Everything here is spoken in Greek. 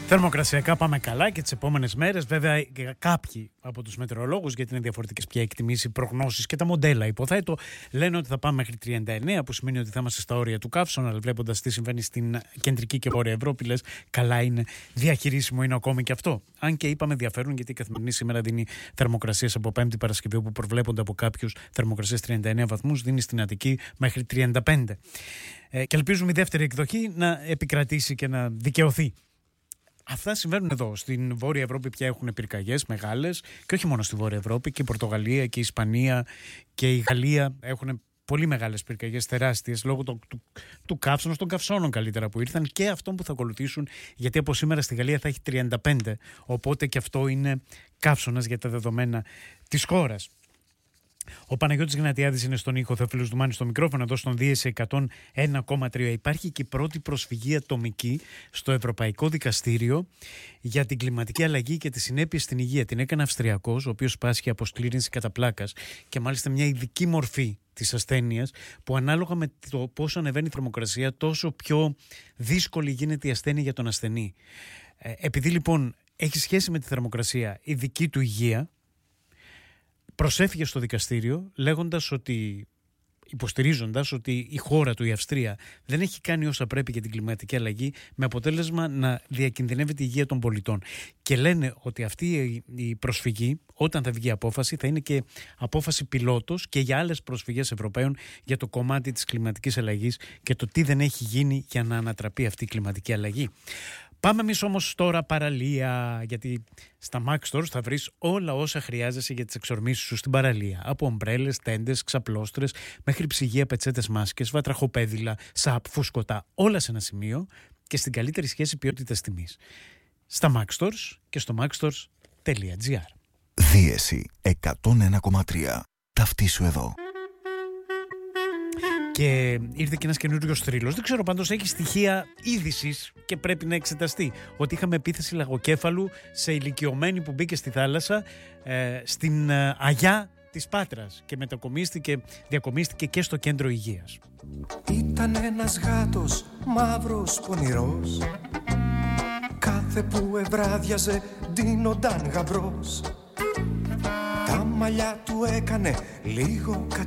Θερμοκρασιακά πάμε καλά και τις επόμενες μέρες. Βέβαια, κάποιοι από τους μετεωρολόγους, γιατί είναι διαφορετικές πια εκτιμήσεις, προγνώσεις και τα μοντέλα, υποθέτω, λένε ότι θα πάμε μέχρι 39, που σημαίνει ότι θα είμαστε στα όρια του καύσωνα. Αλλά βλέποντας τι συμβαίνει στην κεντρική και βόρεια Ευρώπη, λες, καλά είναι, διαχειρίσιμο είναι ακόμη και αυτό. Αν και είπαμε ενδιαφέρον, γιατί η καθημερινή σήμερα δίνει θερμοκρασίες από Πέμπτη Παρασκευή, όπου προβλέπονται από κάποιους θερμοκρασίες 39 βαθμούς, δίνει στην Αττική μέχρι 35. Και ελπίζουμε η δεύτερη εκδοχή να επικρατήσει και να δικαιωθεί. Αυτά συμβαίνουν εδώ. Στην Βόρεια Ευρώπη πια έχουν πυρκαγιές μεγάλες, και όχι μόνο στη Βόρεια Ευρώπη, και η Πορτογαλία και η Ισπανία και η Γαλλία έχουν πολύ μεγάλες πυρκαγιές, τεράστιες, λόγω του καύσωνος, των καυσώνων καλύτερα που ήρθαν και αυτών που θα ακολουθήσουν, γιατί από σήμερα στη Γαλλία θα έχει 35, οπότε και αυτό είναι καύσωνας για τα δεδομένα της χώρας. Ο Παναγιώτης Γνατιάδης είναι στον ήχο, Θεόφιλος Δουμάνης στο μικρόφωνο, εδώ στον Δίεση 101,3. Υπάρχει και η πρώτη προσφυγή ατομική στο Ευρωπαϊκό Δικαστήριο για την κλιματική αλλαγή και τις συνέπειες στην υγεία. Την έκανε Αυστριακός, ο οποίος πάσχει από σκλήρυνση κατά πλάκας και μάλιστα μια ειδική μορφή της ασθένειας, που ανάλογα με το πόσο ανεβαίνει η θερμοκρασία, τόσο πιο δύσκολη γίνεται η ασθένεια για τον ασθενή. Επειδή λοιπόν έχει σχέση με τη θερμοκρασία η δική του υγεία, προσέφυγε στο δικαστήριο υποστηρίζοντας ότι η χώρα του, η Αυστρία, δεν έχει κάνει όσα πρέπει για την κλιματική αλλαγή, με αποτέλεσμα να διακινδυνεύεται η υγεία των πολιτών. Και λένε ότι αυτή η προσφυγή, όταν θα βγει απόφαση, θα είναι και απόφαση πιλότος και για άλλες προσφυγές Ευρωπαίων για το κομμάτι της κλιματικής αλλαγής και το τι δεν έχει γίνει για να ανατραπεί αυτή η κλιματική αλλαγή. Πάμε εμείς όμως τώρα παραλία, γιατί στα Max Stores θα βρεις όλα όσα χρειάζεσαι για τις εξορμήσεις σου στην παραλία. Από ομπρέλες, τέντες, ξαπλώστρες, μέχρι ψυγεία, πετσέτες, μάσκες, βατραχοπέδιλα, σαπ, φουσκωτά, όλα σε ένα σημείο και στην καλύτερη σχέση ποιότητας τιμής. Στα Max Stores και στο maxstores.gr. Δίεση 101,3. Ταυτίσου εδώ. Και ήρθε και ένας καινούριος θρύλος. Δεν ξέρω, πάντως έχει στοιχεία είδησης και πρέπει να εξεταστεί. Ότι είχαμε επίθεση λαγοκέφαλου σε ηλικιωμένη που μπήκε στη θάλασσα στην Αγιά της Πάτρας και διακομίστηκε και στο κέντρο υγείας. Ήταν ένας γάτος μαύρος πονηρός, κάθε που ευράδιαζε ντύνονταν γαμπρός. Τα μαλλιά του έκανε λίγο